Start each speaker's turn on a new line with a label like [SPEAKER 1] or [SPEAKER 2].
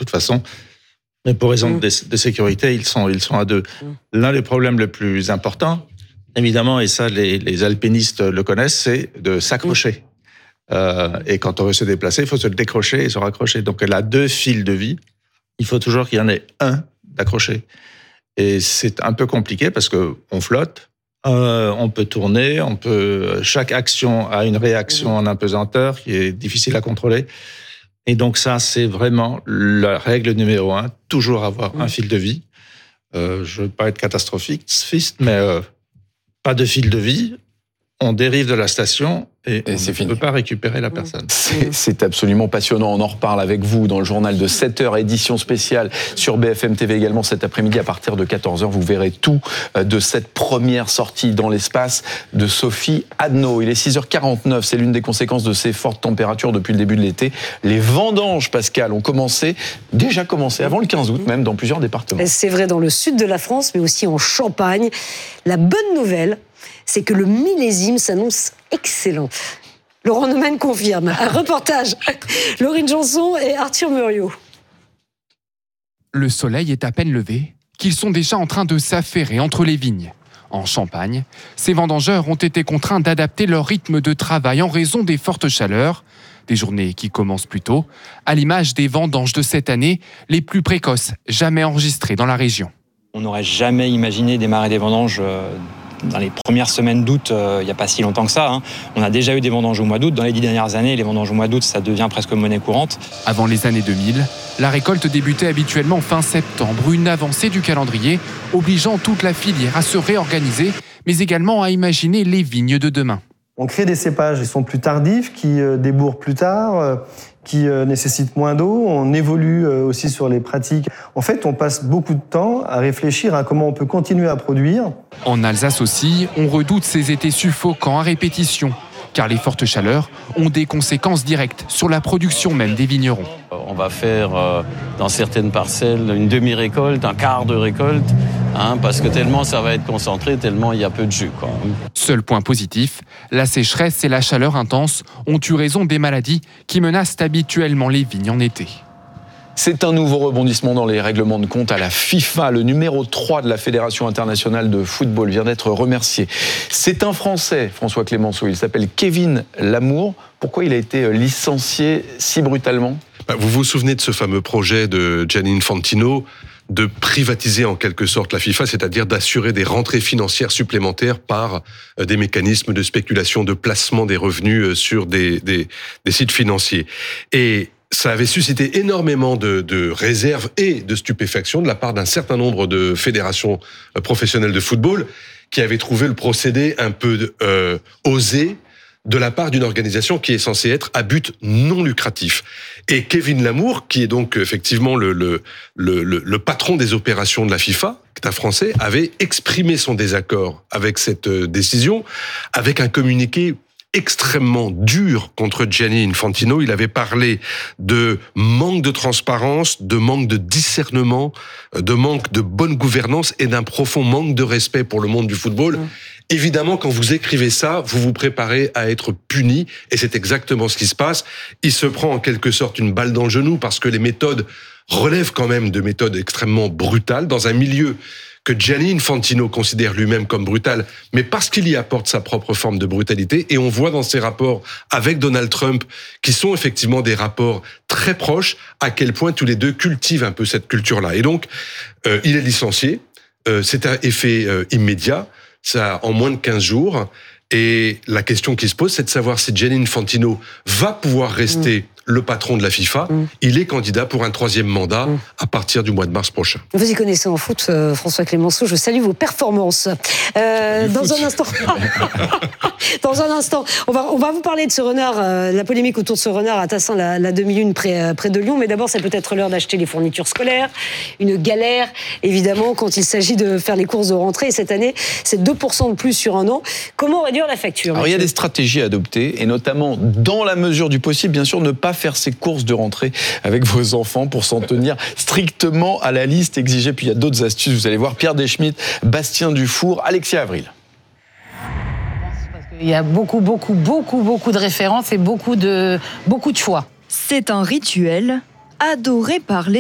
[SPEAKER 1] toute façon. Mais pour raison de sécurité, ils sont à deux. L'un des problèmes les plus importants, évidemment, et ça les alpinistes le connaissent, c'est de s'accrocher. Et quand on veut se déplacer, il faut se décrocher et se raccrocher. Donc elle a 2 fils de vie. Il faut toujours qu'il y en ait un d'accroché. Et c'est un peu compliqué parce qu'on flotte, on peut tourner, chaque action a une réaction en apesanteur qui est difficile à contrôler. Et donc ça, c'est vraiment la règle numéro 1, toujours avoir un fil de vie. Je ne veux pas être catastrophiste, mais pas de fil de vie. On dérive de la station et on ne peut pas récupérer la personne.
[SPEAKER 2] C'est absolument passionnant. On en reparle avec vous dans le journal de 7h, édition spéciale sur BFM TV également cet après-midi à partir de 14h. Vous verrez tout de cette première sortie dans l'espace de Sophie Adno. Il est 6h49. C'est l'une des conséquences de ces fortes températures depuis le début de l'été. Les vendanges, Pascal, ont déjà commencé avant le 15 août même dans plusieurs départements.
[SPEAKER 3] C'est vrai dans le sud de la France, mais aussi en Champagne. La bonne nouvelle, c'est que le millésime s'annonce excellent. Laurent Neumann confirme. Un reportage. Laurine Janson et Arthur Muriot.
[SPEAKER 4] Le soleil est à peine levé qu'ils sont déjà en train de s'affairer entre les vignes. En Champagne, ces vendangeurs ont été contraints d'adapter leur rythme de travail en raison des fortes chaleurs. Des journées qui commencent plus tôt, à l'image des vendanges de cette année, les plus précoces jamais enregistrées dans la région.
[SPEAKER 5] On n'aurait jamais imaginé démarrer des vendanges dans les premières semaines d'août, il n'y a pas si longtemps que ça. On a déjà eu des vendanges au mois d'août. Dans les 10 dernières années, les vendanges au mois d'août, ça devient presque monnaie courante.
[SPEAKER 4] Avant les années 2000, la récolte débutait habituellement fin septembre, une avancée du calendrier obligeant toute la filière à se réorganiser, mais également à imaginer les vignes de demain.
[SPEAKER 6] On crée des cépages qui sont plus tardifs, qui débourrent plus tard, qui nécessitent moins d'eau. On évolue aussi sur les pratiques. En fait, on passe beaucoup de temps à réfléchir à comment on peut continuer à produire.
[SPEAKER 4] En Alsace aussi, on redoute ces étés suffocants à répétition, car les fortes chaleurs ont des conséquences directes sur la production même des vignerons.
[SPEAKER 7] On va faire dans certaines parcelles une demi-récolte, un quart de récolte, parce que tellement ça va être concentré, tellement il y a peu de jus.
[SPEAKER 4] Seul point positif, la sécheresse et la chaleur intense ont eu raison des maladies qui menacent habituellement les vignes en été.
[SPEAKER 2] C'est un nouveau rebondissement dans les règlements de compte à la FIFA. Le numéro 3 de la Fédération internationale de football vient d'être remercié. C'est un Français, François Clémenceau. Il s'appelle Kevin Lamour. Pourquoi il a été licencié si brutalement ?
[SPEAKER 8] Vous vous souvenez de ce fameux projet de Gianni Infantino de privatiser en quelque sorte la FIFA, c'est-à-dire d'assurer des rentrées financières supplémentaires par des mécanismes de spéculation, de placement des revenus sur des sites financiers. Et ça avait suscité énormément de réserves et de stupéfaction de la part d'un certain nombre de fédérations professionnelles de football qui avaient trouvé le procédé un peu osé de la part d'une organisation qui est censée être à but non lucratif. Et Kevin Lamour, qui est donc effectivement le patron des opérations de la FIFA, qui est un Français, avait exprimé son désaccord avec cette décision, avec un communiqué extrêmement dur contre Gianni Infantino. Il avait parlé de manque de transparence, de manque de discernement, de manque de bonne gouvernance et d'un profond manque de respect pour le monde du football. Évidemment, quand vous écrivez ça, vous vous préparez à être puni, et c'est exactement ce qui se passe. Il se prend en quelque sorte une balle dans le genou parce que les méthodes relèvent quand même de méthodes extrêmement brutales dans un milieu que Gianni Infantino considère lui-même comme brutal, mais parce qu'il y apporte sa propre forme de brutalité. Et on voit dans ses rapports avec Donald Trump, qui sont effectivement des rapports très proches, à quel point tous les deux cultivent un peu cette culture-là. Et donc, il est licencié. C'est un effet immédiat. Ça, en moins de 15 jours. Et la question qui se pose, c'est de savoir si Gianni Infantino va pouvoir rester le patron de la FIFA. Il est candidat pour un 3e mandat à partir du mois de mars prochain.
[SPEAKER 3] Vous y connaissez en foot, François Clémenceau. Je salue vos performances. Dans un instant, on va vous parler de ce renard, la polémique autour de ce renard attaquant la demi-lune près de Lyon. Mais d'abord, c'est peut-être l'heure d'acheter les fournitures scolaires. Une galère, évidemment, quand il s'agit de faire les courses de rentrée. Et cette année, c'est 2% de plus sur un an. Comment réduire la facture ?
[SPEAKER 2] Alors, il y a des stratégies à adopter, et notamment, dans la mesure du possible, bien sûr, ne pas faire ces courses de rentrée avec vos enfants pour s'en tenir strictement à la liste exigée. Puis il y a d'autres astuces, vous allez voir. Pierre Deschmitt, Bastien Dufour, Alexia Avril.
[SPEAKER 9] Il y a beaucoup de références et beaucoup de choix.
[SPEAKER 10] C'est un rituel adoré par les